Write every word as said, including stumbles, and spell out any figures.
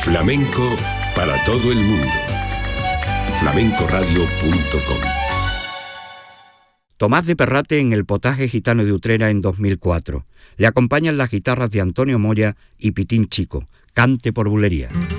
Flamenco para todo el mundo. flamenco radio punto com. Tomás de Perrate en el Potaje Gitano de Utrera en dos mil cuatro. Le acompañan las guitarras de Antonio Moya y Pitín Chico. Cante por bulería.